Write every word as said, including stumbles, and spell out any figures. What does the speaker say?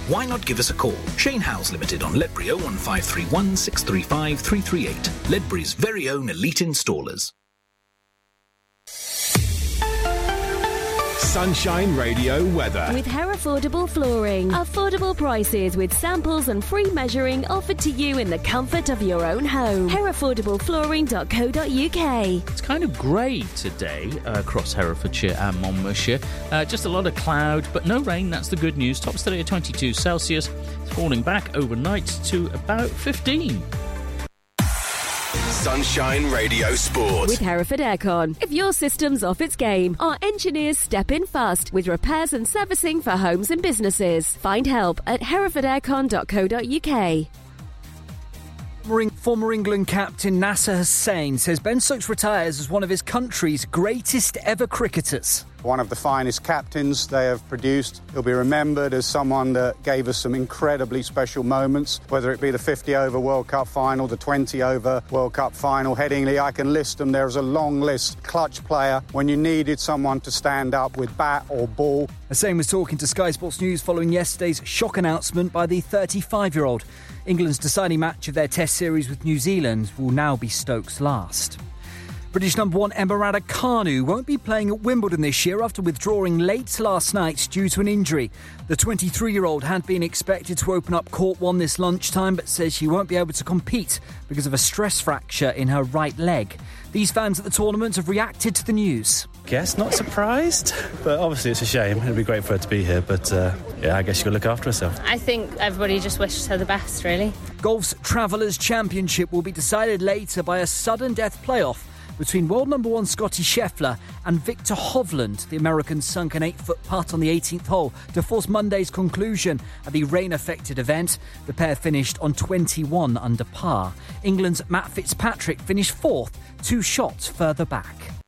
why not give us a call? Shane Howes Limited on Ledbury oh one five three one, six three five, three three eight. Ledbury's very own elite installers. Sunshine Radio weather. With Herefordable Flooring. Affordable prices with samples and free measuring offered to you in the comfort of your own home. herefordable flooring dot co dot uk. It's kind of grey today uh, across Herefordshire and Monmouthshire. Uh, just a lot of cloud, but no rain. That's the good news. Tops today at twenty-two Celsius. It's falling back overnight to about fifteen. Sunshine Radio Sport. With Hereford Aircon. If your system's off its game, our engineers step in fast with repairs and servicing for homes and businesses. Find help at hereford aircon dot co dot uk. Former England captain Nasser Hussain says Ben Stokes retires as one of his country's greatest ever cricketers. One of the finest captains they have produced. He'll be remembered as someone that gave us some incredibly special moments, whether it be the fifty-over World Cup final, the twenty-over World Cup final. Headingley, I can list them. There's a long list. Clutch player when you needed someone to stand up with bat or ball. Hussain was talking to Sky Sports News following yesterday's shock announcement by the thirty-five-year-old. England's deciding match of their Test series with New Zealand will now be Stokes' last. British number one Emma Raducanu won't be playing at Wimbledon this year after withdrawing late last night due to an injury. The twenty-three-year-old had been expected to open up court one this lunchtime but says she won't be able to compete because of a stress fracture in her right leg. These fans at the tournament have reacted to the news. Guess not surprised, but obviously it's a shame. It'd be great for her to be here, but uh, yeah, I guess she could look after herself. I think everybody just wishes her the best, really. Golf's Travellers' Championship will be decided later by a sudden death playoff between world number one Scotty Scheffler and Victor Hovland. The American sunk an eight-foot putt on the eighteenth hole to force Monday's conclusion at the rain-affected event. The pair finished on twenty-one under par. England's Matt Fitzpatrick finished fourth, two shots further back.